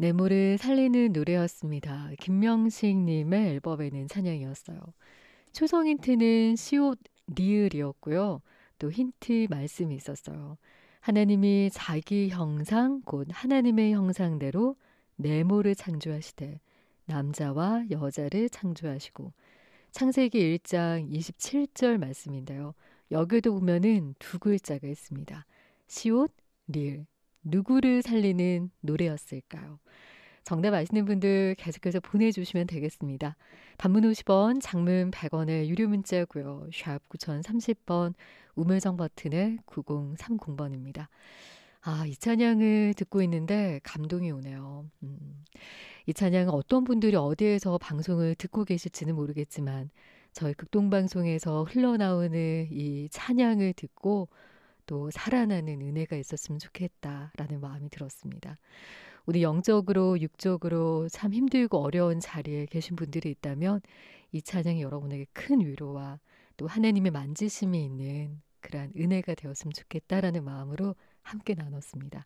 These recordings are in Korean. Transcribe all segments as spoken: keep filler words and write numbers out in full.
내모를 살리는 노래였습니다. 김명식 님의 앨범에는 찬양이었어요. 초성 힌트는 시옷, 리을이었고요. 또 힌트 말씀이 있었어요. 하나님이 자기 형상, 곧 하나님의 형상대로 네모를 창조하시되 남자와 여자를 창조하시고, 창세기 일 장 이십칠 절 말씀인데요. 여기도 보면은 두 글자가 있습니다. 시옷, 리을. 누구를 살리는 노래였을까요? 정답 아시는 분들 계속해서 보내주시면 되겠습니다. 단문 오십 원, 장문 백 원의 유료 문자고요. 샵 구공삼십 번, 우물정 버튼에 구공삼공 번입니다. 아, 이 찬양을 듣고 있는데 감동이 오네요. 음, 이 찬양은 어떤 분들이 어디에서 방송을 듣고 계실지는 모르겠지만 저희 극동방송에서 흘러나오는 이 찬양을 듣고 또 살아나는 은혜가 있었으면 좋겠다라는 마음이 들었습니다. 우리 영적으로 육적으로 참 힘들고 어려운 자리에 계신 분들이 있다면 이 찬양이 여러분에게 큰 위로와 또 하나님의 만지심이 있는 그러한 은혜가 되었으면 좋겠다라는 마음으로 함께 나눴습니다.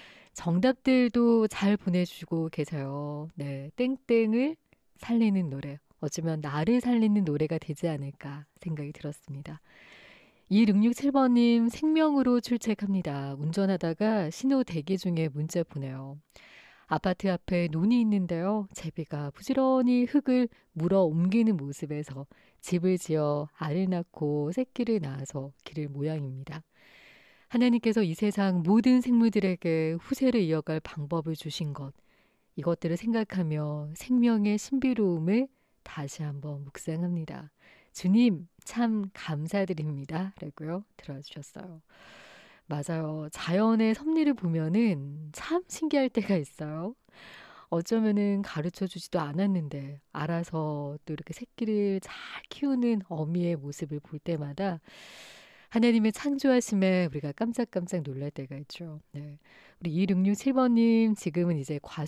정답들도 잘 보내주고 계세요. 네, 땡땡을 살리는 노래. 어쩌면 나를 살리는 노래가 되지 않을까 생각이 들었습니다. 이육육칠 번님 생명으로 출첵합니다. 운전하다가 신호 대기 중에 문자 보내요. 아파트 앞에 논이 있는데요. 제비가 부지런히 흙을 물어 옮기는 모습에서 집을 지어 알을 낳고 새끼를 낳아서 기를 모양입니다. 하나님께서 이 세상 모든 생물들에게 후세를 이어갈 방법을 주신 것, 이것들을 생각하며 생명의 신비로움을 다시 한번 묵상합니다. 주님 참 감사드립니다. 라고요 들어주셨어요. 맞아요. 자연의 섭리를 보면은 참 신기할 때가 있어요. 어쩌면은 가르쳐 주지도 않았는데 알아서 또 이렇게 새끼를 잘 키우는 어미의 모습을 볼 때마다 하나님의 창조하심에 우리가 깜짝깜짝 놀랄 때가 있죠. 네. 우리 이육육칠 번님 지금은 이제 과